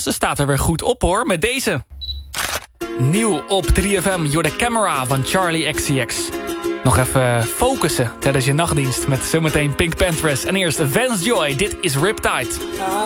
ze staat er weer goed op hoor, met deze. Nieuw op 3FM, You're the Camera van Charlie XCX. Nog even focussen tijdens je nachtdienst met zometeen Pink Panthers. En eerst Vance Joy, dit is Riptide.